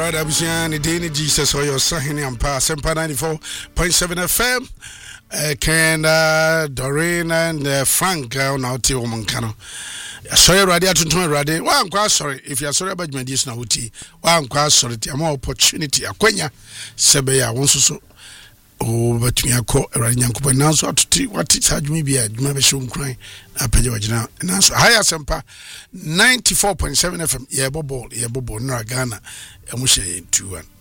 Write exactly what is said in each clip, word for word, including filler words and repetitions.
right, Abusian, the Dana Jesus or your Sahini and Pass, Sempa ninety-four point seven F M. Uh, Ken, uh, Doreen, and uh, Frank, uh, now Tio Mancano. Sorry, Radia to turn Radia. Well, I'm quite sorry if you're sorry about my disna wuti. Well, I'm quite sorry. I'm more opportunity. Aquenya, Sebeya, once so. Oh, but me, I call Ranyanko, but now so to what it's had me be a maybe shown crying. I pay you now. And answer higher Sempa ninety-four point seven F M. Yeah, Bobo, yeah, Bobo, no Ghana. And we say two one.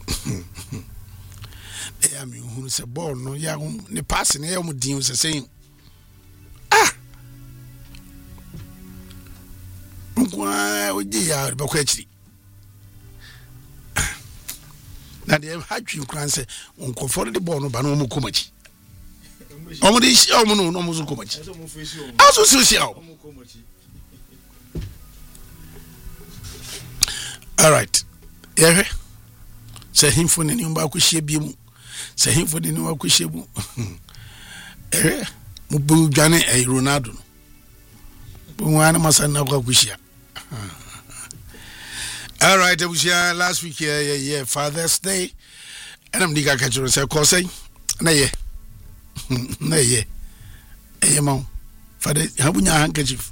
I mean, who say born no young, the passing air with deals the same. Ah, why would you are Boquetchi? Now they have had you can say, Uncle for the born, but no more comachi. Almost, almost no more comachi. Also, social. All right, yeah. Say him for the new Bakushibimu. Say him for the new Bakushibu. Eh, Mubu Jane a Ronaldo. Buana Masana Bakushia. All right, it was here last week, yeah, yeah, yeah, Father's Day. And I'm Diga Catcher, say, Cosay. Nay, nay, eh, mom. Father, how would your handkerchief?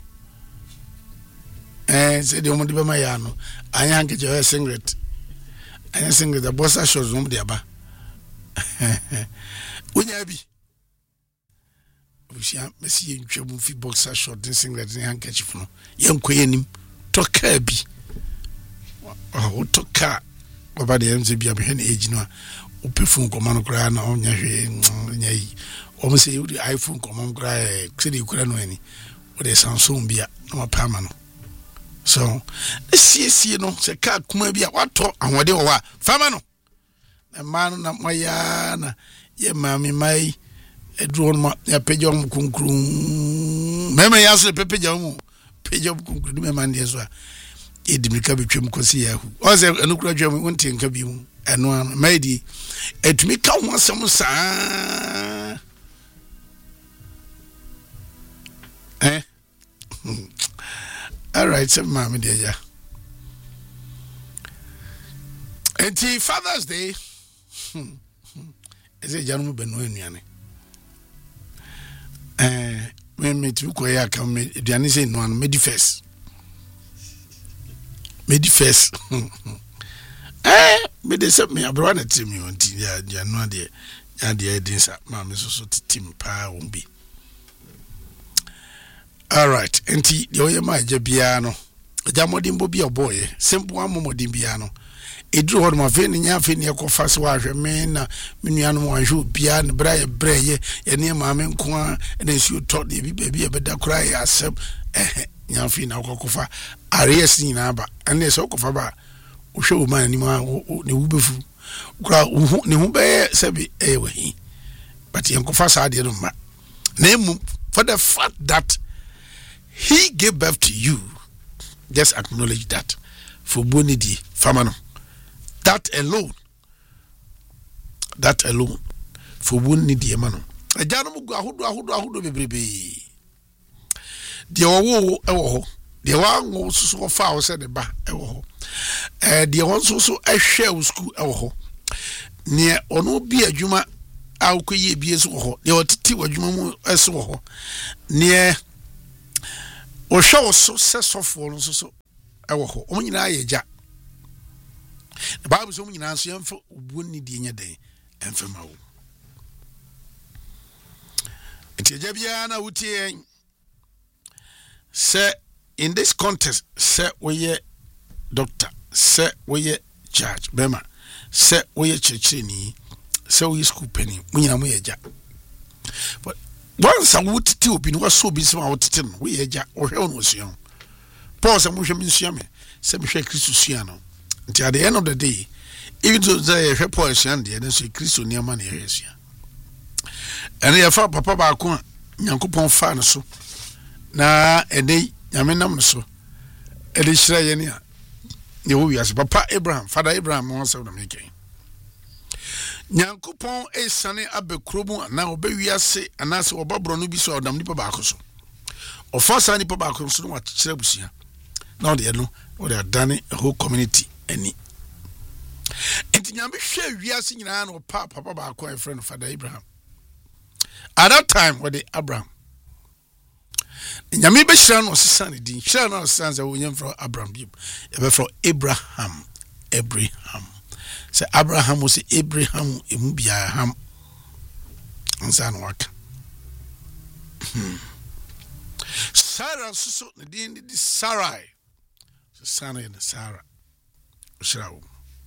Eh, said the woman, Mayano. I handkerchief her singlet. I sing with the boss. I shows room there. When you be, we see you trouble for boxer short and singlet and handkerchief. No, young queen, talk kirby. Oh, talk car. About the M Z B, I'm age no. Perfume command cry now on your head. Almost say the iPhone command cry, city couldn't know any. What they sound soon be no permanent. So, let's see, see, you know, say, cat, come be a what talk and what they were. Famano, a man, not my yana, ye, mammy, my, a drone, a pigeon, cuncrum. Mamma, yes, a pigeon, pigeon, cuncrum, man, yes, it didn't come between Cosia, who was a nuclear German wanting to be and one, maybe, it may come once some sign. Eh? All right, so mammy dear. And see, Father's Day is a gentleman Benoinian. Eh, when me to Koya come, Diana say no one, made first. Made first. Eh, but they said me, I brought it to me on T V. I know the idea didn't mammy so to Tim Pa won't be. All right, enti the oye ma jebiano. Jamodimbo bi oboy, simple one momodimbiano. Edru ho ma fe nya fe ne kofa se wa hwe me na menuanu mo anhwe bia ne bra ye bra ye ye ne ma me nko a na nsu to de bi ba bi e beda kura ya asem eh nya fe na kofa ares ni na ba ene se kofa ba wo hwe wo ma ni ma ne wo befu kura ne hu be se bi e wa hi but yen kofa sa de no ma na emu for the fact that he gave birth to you, just acknowledge that. For Bonidi, Famano. That alone. That alone. For Bonidi, Emano. A Janamu Gahudu, Ahudu, Ahudu, baby. The Owo, Ewo, the one was so far said the ba, Ewo. The one so a shell school, Ewo. Near Ono be a Juma, Aukuye be as well. The Otiwa Juma as well. Near. O show so successful so so ewo ho o nyina ye ja the bible so nyina so yemfa wonni die nya den emfema wo enti bia na wutie say in this contest say we doctor say we judge bema say we checheni say we school penny nyina mo ye ja but once I would tell you, was so busy about it. We are or hell was young. Pause and wish him in Siame, Sam Christiano. Until at the end of the day, even though they have poor Sandy and say Christo near money here. And they have found Papa Bacon, Yankupon fan so. Na a day, Yaminam so. It is Shayania. You as Papa Abraham, Father Abraham, once of the making. Nyankopon e sane abekromu na obewiase anase obabro no bi so odam nipa ba akoso ofosa nipa ba akoso no wakyere busia na ode no ode adane a whole community ani nyame hwe wiase nyina no pa papa ba ko e friend Father Abraham. At that time with the Abraham. Nyame be hira no sesa ne din. Hira no sesa ze wo nyam from Abraham bi. E be from Abraham. Abraham. Say Abraham was Abraham emu bia ham. Ansa no waka. Sarah so ne din di Sarai. Sana in Sarah. Shrawo.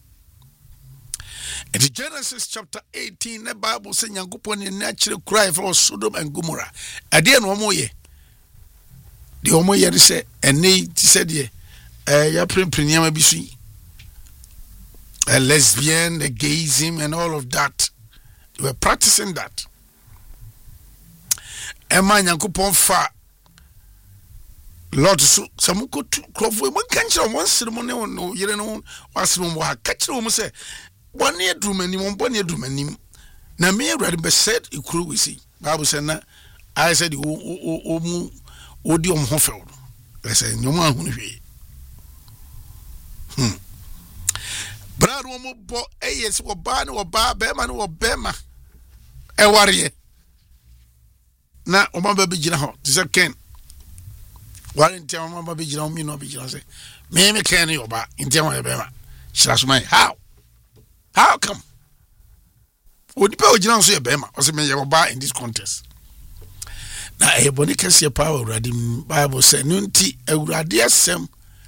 In Genesis chapter eighteen, the Bible says Yankupon in natural cry for Sodom and Gomorrah. I didn't know more ye. The Omo ye say, and they said ye, eh, ya premium bisi. A lesbian, the gayism, and all of that. They were practicing that. And man Yankupon fa. Lord, so some go to Crawford. One can't show one ceremony on no, you know, was no more catch them say one year doom and one year doom and him. Now, me read be said, you could we see. Bible said, I said, oh, oh, oh, oh, dear, Hoffeld. I said, no one who Hmm. Brad woman bought a yes or barn or bar, bearman or bearman. A warrior. Now, Oma baby Jina, this is Ken. Warren tell my baby Jina, me no be Jina say, me me can you about in tell my bearman. Slash my how? How come? Would you Jina say a bearman or say me you buy in this contest? Now, a bonica see a power ready Bible say, Nunti, a radia sem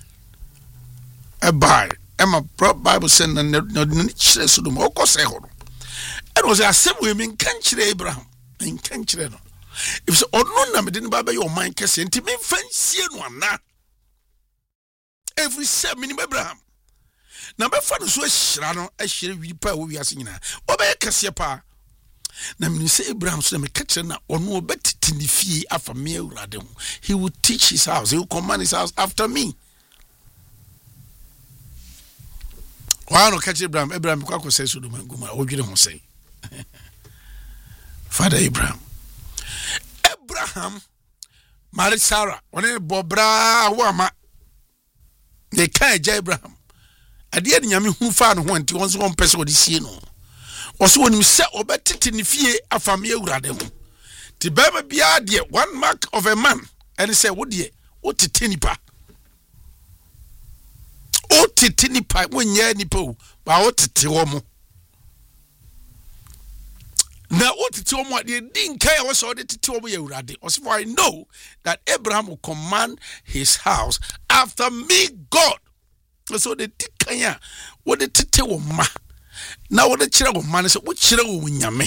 a buy. Emma Bible said, no, no, no, so the more say, and was a same women can't Abraham in country. If so, or no number didn't buy your mind, Cassie, and to me fancy one now. Every seven minute Abraham. Number five is so shrano, I shall be power we are singing. Obey Cassia pa. Now, when you say Abraham, so me catch na or no better in the fee after me, Radon. He will teach his house, he will command his house after me. Why no catch Abraham? Abraham Kwako says to the man, Guma, what you don't say. Father Abraham. Abraham married Sarah. When they bobra wama, they can't Abraham. At the end, Yami who found one to one's one person this year. Also, when you say, or better in the fear of a mere radem. The baby be idea one mark of a man, and he said, what ye, what a tinny pa. O titini pipe when ye nipo, but what tiomo. Now, what tiomo, they didn't care what's all the tiomo you radi. Also, I know that Abraham will command his house after me, God. So the tikaya, what the titio ma. Now, what the children man is, what children win yame.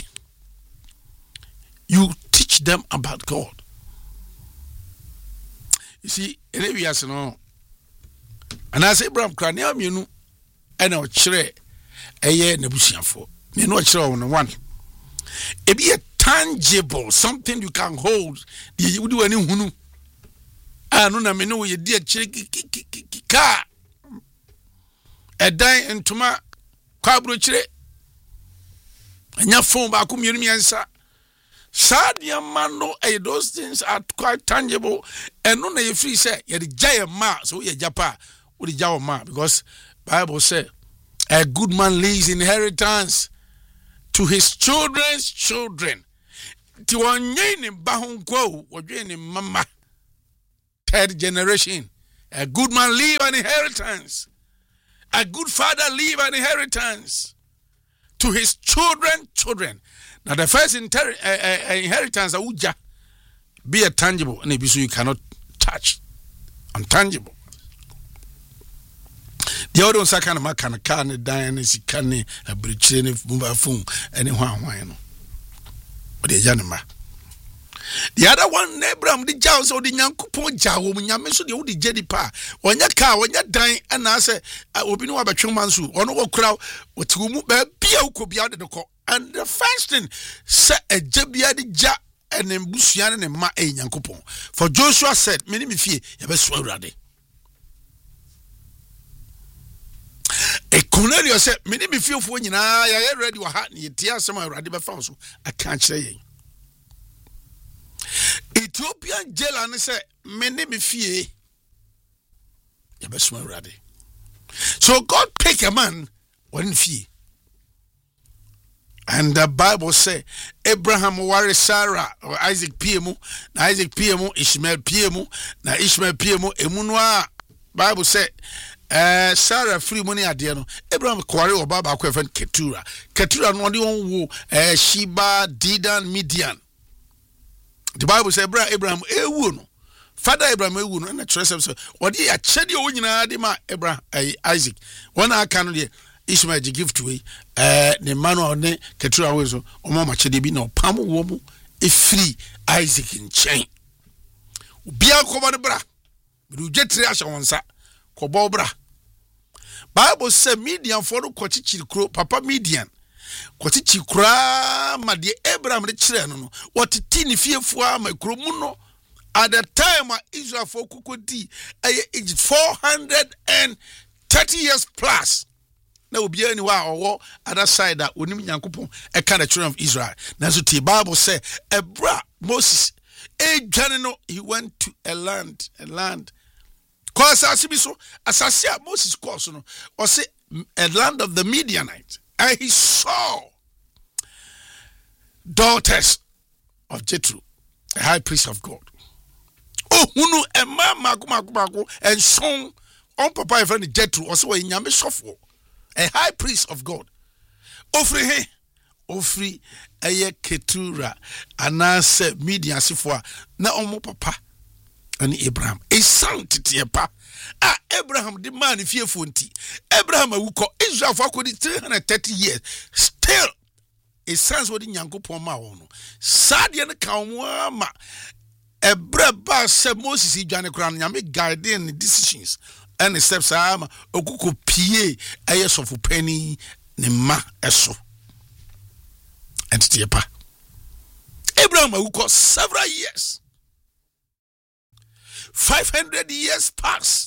You teach them about God. You see, in every year, no. And as Abraham Cranium, you know, and our chere a year nebusian for. You know, it's on one. It be a tangible, something you can hold. You do any hunu. I don't know, know your dear chick car. A dine and to my quabro chere. And your phone back, come your answer. Sad young man, no, those things are quite tangible. And no, you free say, you're the giant ma, so you're Japa. What the Jawa man, because Bible said a good man leaves inheritance to his children's children. To one in Bahon Go or in Mama. Third generation. A good man leave an inheritance. A good father leave an inheritance to his children, children. Now the first inter- uh, uh, inheritance uja be a tangible, and it so you cannot touch. Untangible. The other ones are kind of my kind of car, and dying is canny, a bridge, and if move a phone, and one. But the Janima. The other one, Abraham, the Jaws or the Yankupo Jaw, when you mention the old Jedi Pa, when your car, when you're dying, and I say, I will be no about two months, or no crowd, what to move, Pio could be out of the court. And the first thing, say a Jebia Ja and then Busian and Ma a Yankupo. For Joshua said, many me fear, you best swear ready. A Cornelius said, many me feel for you now. I already were hot and you tear some of Radiba Fonso. I can't say. Ethiopian jail and said, many me fear. You best swear ready. So God pick a man when fear. And the Bible say Abraham ware Sarah or Isaac P M, na Isaac P M, Ishmael P M, na Ishmael P M, emunwa Bible say uh, Sarah free money ade no Abraham kware oba ba ko efan Ketura. Ketura no de won wo uh, Sheba, Dedan, Midian. The Bible say Abraham ewu no. Father Abraham ewu no na tresem say odi a chede o nyina de ma Abraham uh, Isaac. One aka no de Ishmael ji gift we eh the man on ne Ketura we so omo ma chede bi na opam wo mu e free Isaac in chain bia ko ba ne bra bi jetri asha wonsa ko bo bra Bible say Midian for ko chichiri kro papa Midian ko chichi kra ma de Abraham de kire no no what tini fiefo ama kro mu no at the time Israel for kokodi eh four hundred thirty years plus. Na obi ani wa owo other side that onim nyankopon e ka the children of Israel. Na so the Bible say ebra Moses e dwane no he went to a land a land cause asase so asase Moses course no or say a land of the Midianites, and he saw daughters of Jethro, a high priest of God. Oh hunu e ma magu magu magu and son on papa e friend Jethro or so e nyame sofo, a high priest of God. Ofri he ofri eye Ketura anase Midian sifo na omo papa ani Abraham e sanctity pa ah Abraham the man fiefo nti Abraham awuko Israel for three hundred thirty years still a sense what nyankopon ma wo no sade ne ka wo ma ebre ba se Moses idwane kra no nyame guiding decisions and the steps am okuko pie aye sofo pani ne ma eso entity pa Abraham awuko several years, five hundred years pass.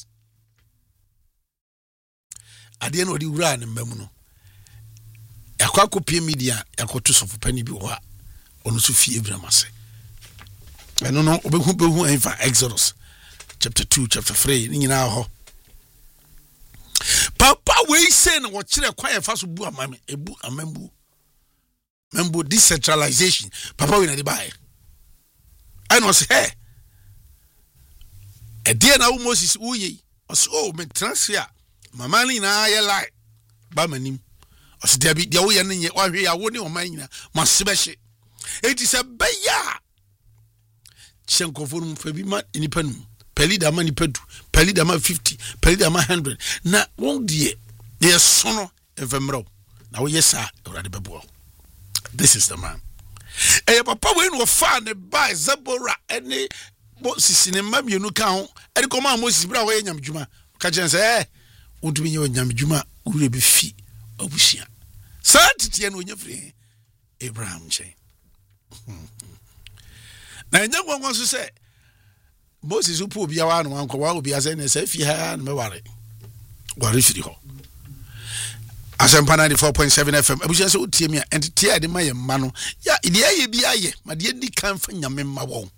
At the end of the run in Memuno, Yakwako P media, Yakotus of Penny Biwa, on Sophie Abraham. I don't know, Obehu in Exodus chapter two, chapter three, in our Papa, we say, what should I acquire fast to a mammy, a book, a membu. Membu decentralization, Papa will not buy. I know, say, hey. A dear now Moses Uye, or so, me transfer. Mamma na ye like Bamanim. Or so there be the way and ye or here, I wouldn't or mine, must smash it. It is a baya. Chenko for Febima in Penum, Pelida money pedu, Pelida man fifty, Pelida man hundred. Na won't dear, dear sono and Vemro. Now, yes, sir, already bebo. This is the man. Eh, papa, when we found a buy Zabora any Moses in a mammy, you know, count, and come on, Moses Brown, Juma. Catch and say, eh. Won't be your Yamjuma will be fee of Bushia. Saturday and when you're free, Abraham chain. Now, young one wants to say, Moses who poor be one uncle will be as any if he had no worry. What if you ho? As I'm ninety-four point seven F M, I was just so tear me and tear the my mano. Ya, idea be aye, my dear, can't find your member won't.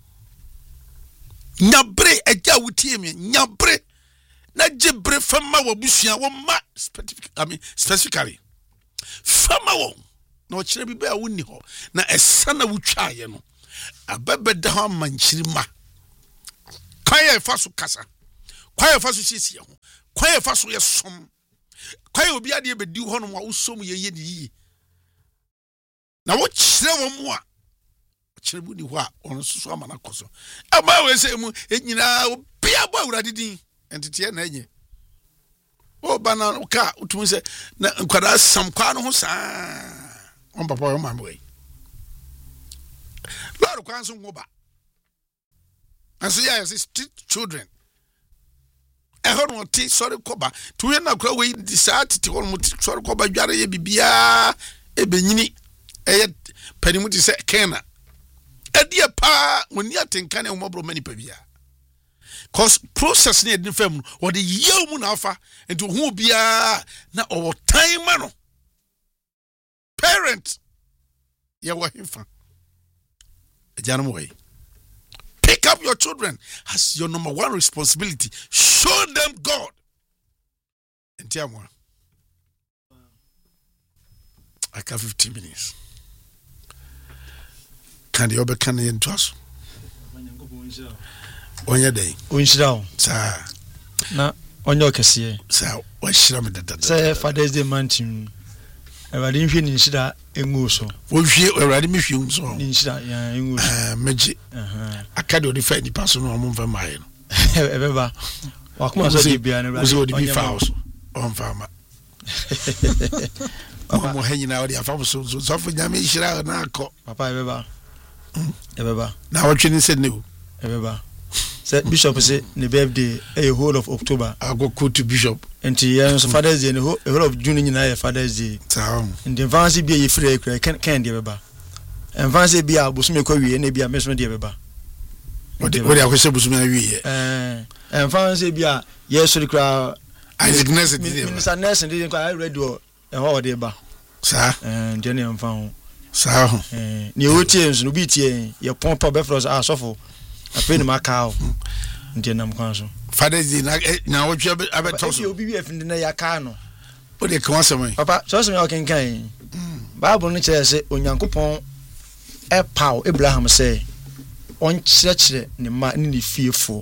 Nabre, a jaw would tear me, Nabre. Na jebre fama wo busua wo ma specific I mean specifically fama wo na o kire bi ba woni ho na esa na wutwa ye no ababeda ho manchiri ma kwaye fa so kasa kwaye fa so siesie ho kwaye fa so ye som kwaye obi ade be di ho no ma usom ye ye di na wo kire wo mu a kire bu ni ho a on so ama na koso aba we se mu enyina obi abo awurade din entity na enye o bana ka utum se na nkwada sam kwa no ho saa on papa o mam we lord kwan so ngoba aso ya is street children e ho no ti sorry koba to we na kwa we decide ti ho no ti sorry koba dware ye bibia e benyini e panimu ti se kena e die pa woni atenka na mo bro mani pa bia. Cause process near the firm or the year moon alpha and to who be na or time man parent ya wa himfa janum way. Pick up your children as your number one responsibility. Show them God. And tell me, aka fifteen minutes can the obe can into us onya day unshira sa na onyo kese sa wa shira me dada say Father's Day mantin everybody nhwe ni nshira engu so wo hwe everybody me hwe so ni nshira ya engu so eh meji aha aka do the fa ni paso no mo mfa mai no ebeba wakuma so di bia na everybody wo di bi fa house on fama papa mo henyi na odi afa so so fo nyame hira na akọ papa ebeba ebeba na watwe ni se ne o ebeba say bishop say the birthday a whole of October I go quote to bishop enti ya so Father's Day the whole of June nyina ya Father's Day taam enti fancy bia ye free kra kan kan de ebeba en fancy bia bosume kwa wie na bia meso de ebeba odi odi akwese bosume awie eh en fancy bia ye so kra Isaac Ness de Minister Ness de kwa radio e ho de ba sa eh de ne mfa ho sa ho eh ni otie nso no bi tie ye pompa be fros asofo apeni makao ndi nam kwanso Father's Day na na wotwe abeto so obi bi afindi na yaka no o de kan asem papa so so me okenkan Bible no kire se onyankopon e paw Abraham say on kyerɛkyerɛ ne ma ne ne fiefo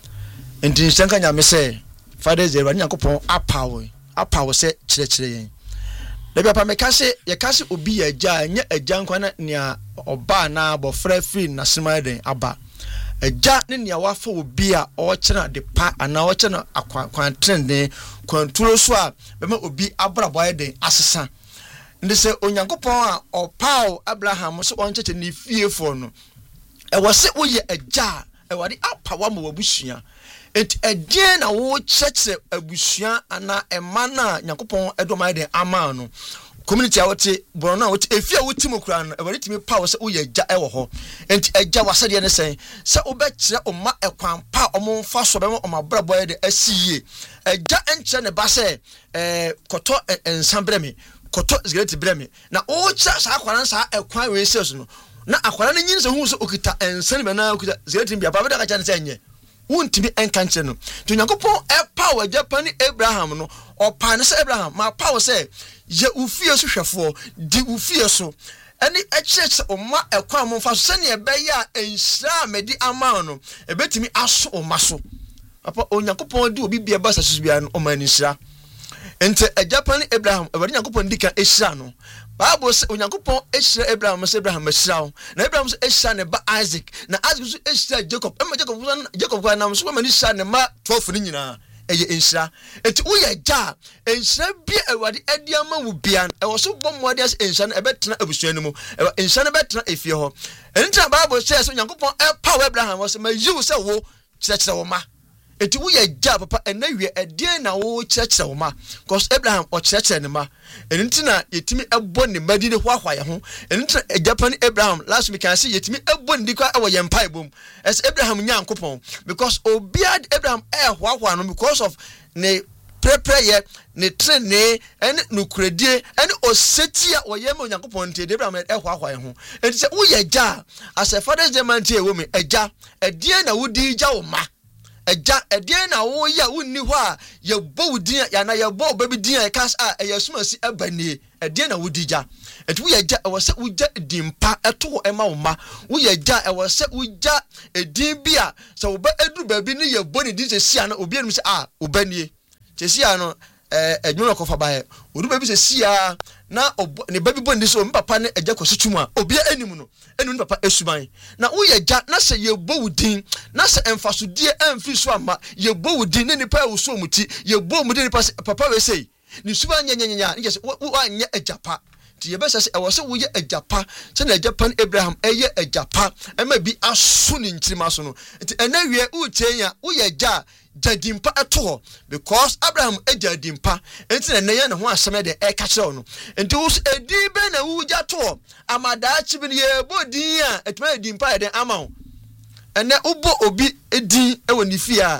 enti nsanka nyame say Father's Day onyankopon apaw apaw se kyerɛkyerɛ yen da bia pa me ka se ye ka se obi ya agya nya agya nkwa na nea oba na abofra free na sema den aba agya ne nea wafa obi a ɔkyena de pa ana ɔkyena akwantrende kwanturo so a bema obi abrabo ayeden asesa ndi se onyankopon a ɔpaw Abraham so ɔnkyekye ne fiefo no e wo se wo ye agya e wade apawa ma wabusua et edien na wo kyekye abusua ana ema na nyankopon edoma ayeden ama no community a wote borona wote efia wotim kura no e wade timi paw se wo ye agya e wo ho enti agya wasade ne sen se wo be kire oma ekwan pa omomfa so be oma brabo ayeden asiye agya enche ne ba se eh koto ensambre me koto zgreti breme na o cha sa akwara sa ekwan we se so no na akwara ne nyin se hu so okita ensan be na okita zgreti bia baba da ka cha ne se nye wuntimi enkanche no to nyankopon e power Japan Abraham no opa ne se Abraham ma power se ye ufie so hwefo di ufie so eni echeche oma ekwan mo fa so se ne be ya enhira medi ama no ebetimi aso oma so papa onyankopon di obi bia ba sa so bia no oma enhira ente a Japan Abraham e wadi nyankopon dika ehira no Bible say onyankopon ehira Abraham say Abraham ehira na Abraham say ehira ne ba Isaac na Isaac so ehira Jacob e ma Jacob Jacob kwa na so ma ni ehira ne ma twelve ni nyina eye ehira enti wo ye ja ehira bi e wadi adi ama wo bia e wo so bom wadi as ehira na e betena abusua ni mu e ehira na betena efie ho enti Bible say so onyankopon e power Abraham was ma yiwu say wo kyerɛkyerɛ wo ma eti wo ye ja papa enawie edien na wo kyerɛkyerɛ wo ma cause Abraham o kyerɛkyerɛ ne ma enti na yetimi ebo ne madi ne hwahwa ye ho enti na Japan Abraham last week can see yetimi ebo ne dikwa e wo ye mpa ebom as Abraham nyankopon because obiad Abraham e hwahwa no because of ne prepare ye ne trene ene nukuredie ene osetia oye ma nyankopon ntie Abraham e hwahwa ye ho enti se wo ye ja as a Father's Day man tie wo me eja edien na wo di ja wo ma eja edien na wo ya wonni ho a ye bo wudin ya na ye bo baby din ya kas a ye sumasi ebanie edien na wudi ja etu wo ya ja e wo se wo ja dimpa eto e ma wo ma wo ya ja e wo se wo ja edin bia se wo ba edu baby ni ye bo ni din se sia na obi enu se a obanie se sia no eh edwuno kofa ba he odu baby se sia na ne baby bo ndi so mpapa ne eja kwosutwum a obi anim no enu ni papa esuban na wo ya ja na se ye bo wudin na se emfasodie emfi so ama ye bo wudin ne nipa wo so muti ye bo mu de nipa papa we sei ni suban nyanyanya ni se wo anya ejapa ti ye besa se e wo se wo ye ejapa se na Japan Abraham eye ejapa e ma bi aso ni ntirima so no nti enawie wo tienya wo ye ja jadimpa eto because Abraham ejadimpa enti na neye ne ho asem de e ka kire no enti wo edi be na wo ja to amada chi bi ye bodin a etuma edimpa e den ama wo ene ubo obi edin e woni fi a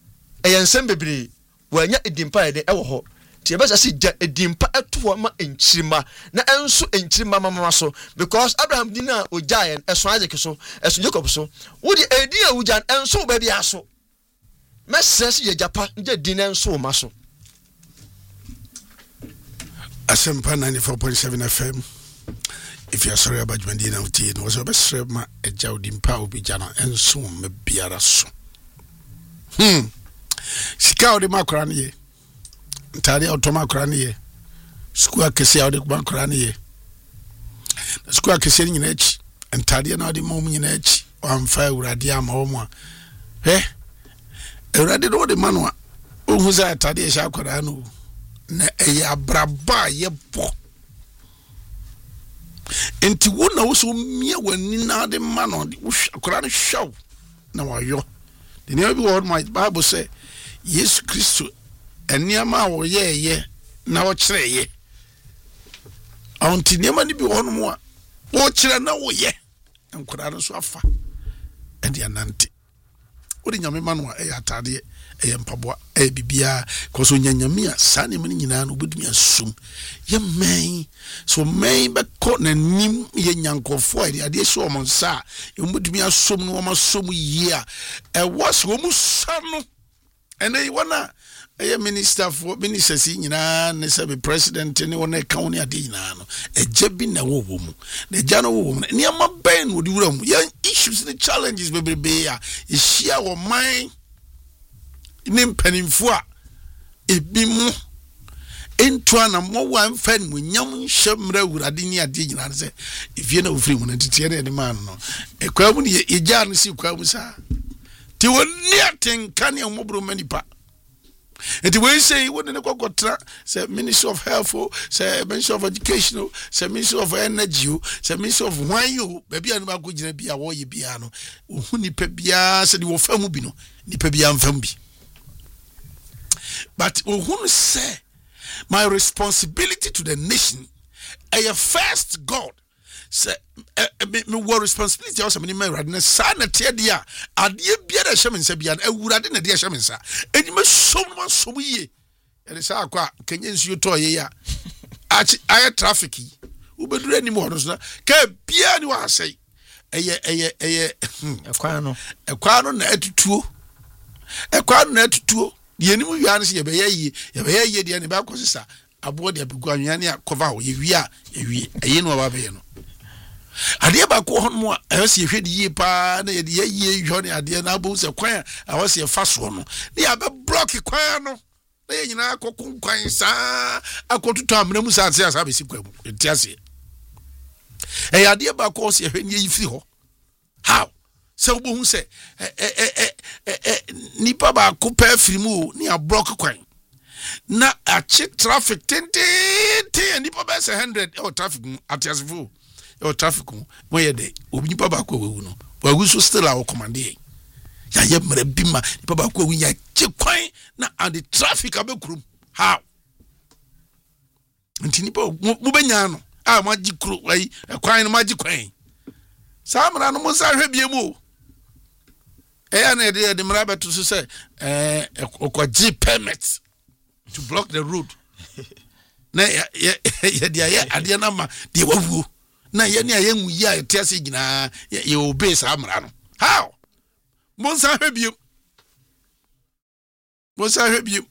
e yensem bebre wanya edimpa e den e wo ho ti e besa se edimpa eto ma enchirima na enso enchirima mama so because Abraham din na ojayen eso Isaac so eso Jacob so wo di edi a wujan enso ba bia so messes ye japa nje din enso ma so Asempa ninety-four point seven F M. If you are sorry about Jwandi na uti no so be ma eja odimpa obi jana enso me biara so. Hmm. Sika odi makora ne ye. Ntade automa kora ne ye. School akese odi makora ne ye. School akese nyina echi. Ntade na odi mom nyina echi. Amfa urade ama omo a. Eh? Urade do de manwa. Ohu za tade e sha akora no. Na eya braba ye bo. Enti wona wo so mia wani na de ma no akora no hwaw na wayo. The name of my Bible say Yes Christ eniama wo ye ye na wo kire ye. Anti niama ni bi wono mo a wo kire na wo ye. Enkora no so afa. Enti anante. Odi nyame ma no e atade e mpaboa e bibia koso nyanyame a sane me nyina no bodumi asum ye men so men be ko na nim ye nyankofo ade ade so mo nsa ye bodumi asum no mo asum ye a e was wo mu sa no ene wona e minister for ministers nyina ne se be president ne wona account ade nyina no e jebi na wo wo mu na ja no wo wo mu ne ma ben wo di wura mu ye issues the challenges bebebe ya e share wo man nim penimfo a ebi mu ento ana mo wan fan mu nyam hwemra wurade ni ade nyina se efie na ofiri mu na tete na de man no e kwa mu ne ye ja no si kwa mu sa ti woni atenka ne mo bro manipa enti we say woni ne kokotra say Ministry of Health say Ministry of Education say Ministry of Energy say Ministry of Wine ba bia no ba ko gina bia wo ye bia no ohu nipa bia se de wo famu bi no nipa bia mfam bi. But who say my responsibility to the nation a first God say me what responsibility also me my radna sana tie dia ade bia da hye mensa bia e wurade na de hye mensa eni me som no som ye ele sa akwa kenye nsuo to ye ya achi aye traffic ubedure ni mo no so ka bia ni wa sei eye eye eye ekwa no ekwa no na atutuo ekwa no na atutuo ye nimu wi anu se ye be ye ye be ye ye de ne ba kwosisa abo de abigu anwa ne cover ho ye wi a ye wi eye no ba be ye no ade ba ko hono a e se ye hwede ye pa na ye de ye ye hwo ne ade na abo se kwan a wo se fa so no ne ya be block kwan no na ye nyina akokun kwan sa akotuto amna mu sa ase asa be si kwamu entiase e ya ade ba ko se ye hwede ye fi ho how so bo hu se eh eh eh eh nipa ba ko pa firimu ni a block kwan na a check traffic ten ten nipa ba one hundred o traffic atiasefo o traffic mo ye de obi nipa ba ko wewu no wa gu so still a command ye ya ye mra bima nipa ba ko wewu ya che kwan na and the traffic abekurum how nti nipa mo benya no a ma gikru ai kwan no ma gikwan samra no mo sa hwe biemu eya na de de mra beto so say eh okwaji permit to block the road na ya ya dia ya ade na ma de wawu na ye ne ayenwu yi a etiase gina ye obey samra no how mo sa hwe biemu mo sa hwe biemu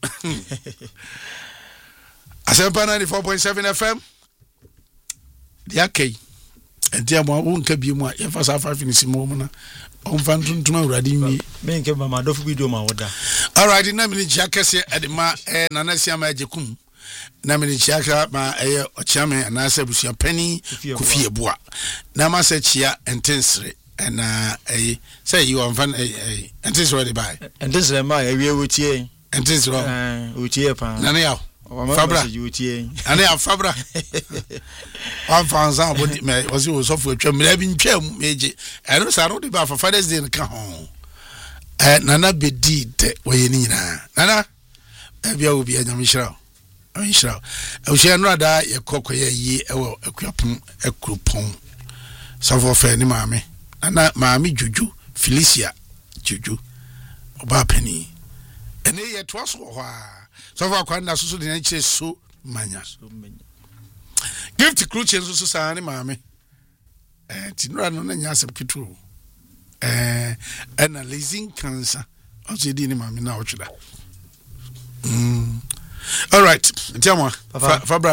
Asempa ninety-four point seven F M dia kai enti amo wo nka biemu a ye fa sa five finisi mo mo na on fan tuntuma urade nwi me nke mama do fu video ma woda. All right, na me ni chiakese edema eh nanasia ma ajekum na me ni chiaka ma eh ochiame na asa busia pani Kofi Eboa na ma se chia entensre na eh say you on fan eh entensre dey buy entensre ma ewie wotie entensre eh wotie pa na na ya Fabra ane ya Fabra on fanza body me was you so for twam na bi ntwam meje eno sa no de ba for Father's Day nka ho eh nana bedi de waye ni nyina nana e bia obi anyam hira an hira e hia no ada ye kokoye yi e wo akuapon akrupon so for fa ni maame nana maame juju Felicia juju oba pani ene ye to so ho a so far kwanda so so de nche so manya so manya gift cruche so so sa ni maame eh tinura no na nya asem kitu eh analyzing cancer also di ni maame na otweda mm all right ntiamwa Fabra na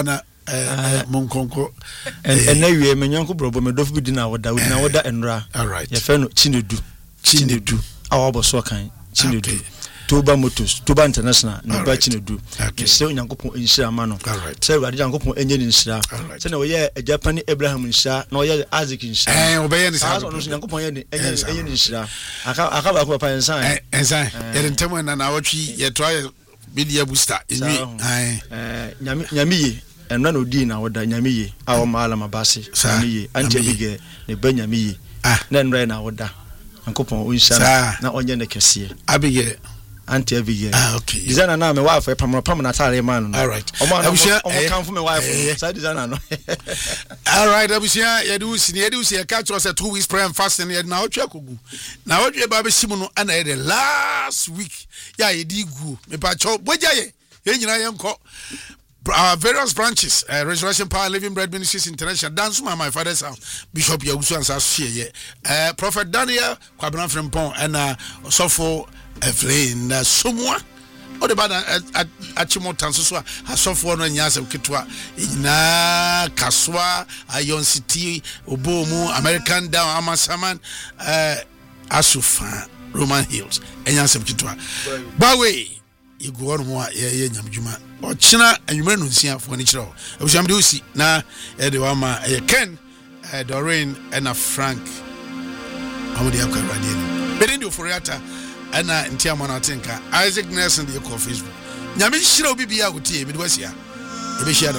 eh monkonko ena wie menyanko brobo medofo bi dina woda wodina woda enra all right ye fe no Chinedu Chinedu awo so kan Chinedu Toba Motors Toba International na ba Chinedu se onyankopon enhira ma no se Awurade Nyankopon enye ni nhira se na wo ye Japan Abraham nhira na wo ye Isaac nhira eh obeye ni sa so onyankopon ye ni enye ni nhira aka aka ba ko pa ensan eh ensan ye ntemo na na wotwi ye to aye media booster enwi eh nyami nyami enna no di na woda nyamiye awo maala mabase nyamiye anti bige ne banyamiye na enra na woda Nyankopon onhyira na onye ne kese abige anti abige ah okay designer na me wife pamra pam na tare man all right omo omo kan fu me wife side designer no all right abusia ye do si ye do si ye catch us two weeks prayer and fasting ye na otwa kogu na otwa ba be simu no ana ye the last week ya ye di gu me pa cho boja ye ye nyina ye nko our various branches uh, Resurrection Power Living Bread Ministries International dance my father's house Bishop Yagusu and Sassie uh Prophet Daniel Kwabena Frempon and uh Sofo Efrain uh, Somwa o de bada achimo tanso so asofo no nyasem ketwa ina kaswa Iron City obomu American Down Amasaman uh Asufa Roman Hills enyasem ketwa bawe igu ono mo ye nyamdwuma o china anwumre no nsia fo ni kire ho abusham de usi na e de wa ma e Ken e Doreen and a Frank amodi akwa radio ni bendi oforiata ana ntia na tinka Isaac Nelson de ko Facebook nyame hira obi bia gotie me de wasia e be hira